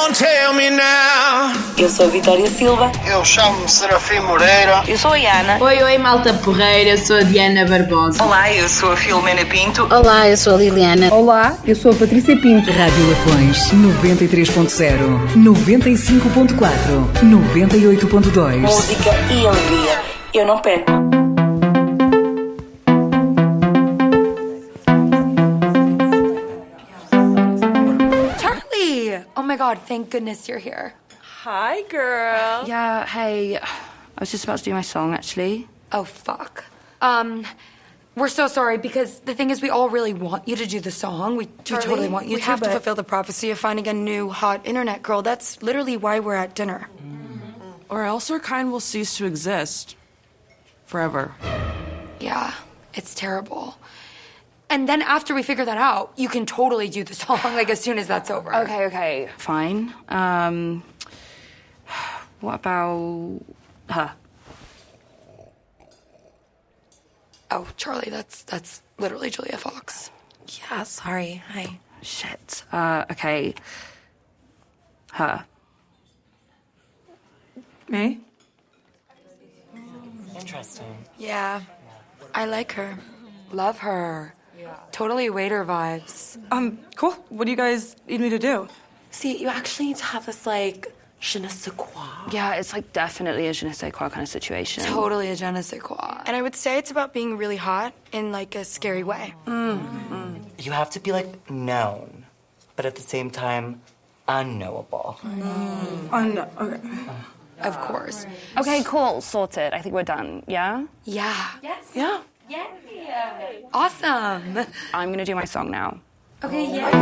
on, tell me now. Eu sou a Vitória Silva. Eu chamo-me Serafim Moreira. Eu sou a Iana. Oi, malta porreira, eu sou a Diana Barbosa. Olá, eu sou a Filomena Pinto. Olá, eu sou a Liliana. Olá, eu sou a Patrícia Pinto. Rádio Lafões 93.0, 95.4, 98.2. Música e alegria. Eu não perco. Charlie! Oh my god, thank goodness you're here. Hi, girl. Yeah, hey. I was just about to do my song, actually. Oh, fuck. We're so sorry, because the thing is, we all really want you to do the song. We totally want you to. We have to fulfill the prophecy of finding a new hot internet girl. That's literally why we're at dinner. Or else our kind will cease to exist. Forever. Yeah, it's terrible. And then after we figure that out, you can totally do the song, like, as soon as that's over. Okay, fine. What about her? Oh, Charlie, that's literally Julia Fox. Yeah, sorry. Hi. Shit. Okay. Her. Me? Interesting. Yeah, I like her. Love her. Totally waiter vibes. Cool. What do you guys need me to do? See, you actually need to have this, like, je ne sais quoi. Yeah, it's like definitely a je ne sais quoi kind of situation. Totally a je ne sais quoi. And I would say it's about being really hot in, like, a scary way. You have to be, like, known, but at the same time, unknowable. Okay. Of course. Okay, cool. Sorted. I think we're done. Yeah? Yeah. Yeah. Awesome. I'm gonna do my song now. Okay, yeah.